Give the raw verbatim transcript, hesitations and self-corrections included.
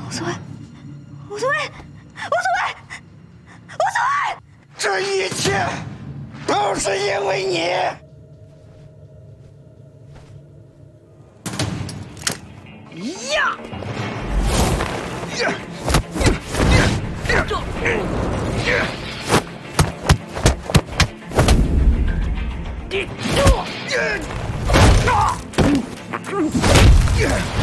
无所谓，无所谓，无所谓，无所谓。 这一切都是因为你。呀！呀！这。你。啊！